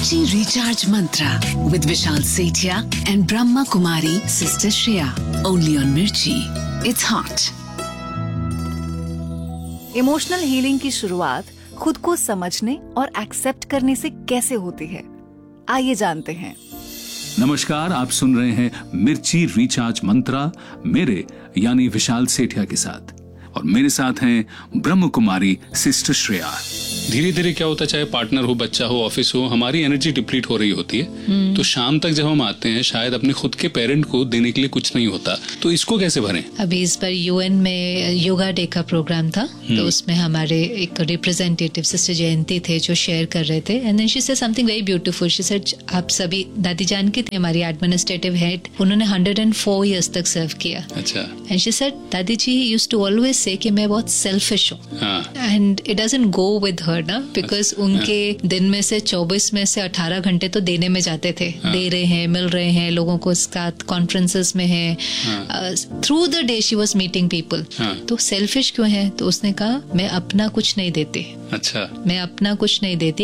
Mirchi Recharge Mantra with Vishal Sethia and Brahma Kumari Sister Shreya. Only on Mirchi. It's hot. Emotional healing की शुरुआत खुद को समझने और एक्सेप्ट करने से कैसे होती है, आइए जानते हैं। नमस्कार, आप सुन रहे हैं मिर्ची रिचार्ज मंत्रा मेरे यानी विशाल सेठिया के साथ, और मेरे साथ हैं ब्रह्म कुमारी सिस्टर श्रेया। धीरे धीरे क्या होता है, चाहे पार्टनर हो, बच्चा हो, ऑफिस हो, हमारी एनर्जी डिप्लीट हो रही होती है। तो शाम तक जब हम आते हैं, शायद अपने खुद के पेरेंट को देने के लिए कुछ नहीं होता, तो इसको कैसे भरें? अभी इस बार यूएन में योगा डे का प्रोग्राम था, तो उसमें हमारे एक रिप्रेजेंटेटिव सिस्टर जयंती थे जो शेयर कर रहे थे। And then she said something very beautiful. She said, आप सभी, दादी जान की थी हमारी एडमिनिस्ट्रेटिव हेड, उन्होंने 104 इयर्स तक सर्व किया। अच्छा। एंड शी सेड, दादी जी यूज्ड टू ऑलवेज से कि मैं बहुत सेल्फिश हूँ, and it doesn't go with her ना, बिकॉज उनके दिन में से 24 में से 18 घंटे तो देने में जाते थे। दे रहे हैं, मिल रहे हैं लोगों को, साथ कॉन्फ्रेंसेस में है, through the day she was meeting people. तो सेल्फिश क्यों है? तो उसने कहा, मैं अपना कुछ नहीं देती। अच्छा। मैं अपना कुछ नहीं देती,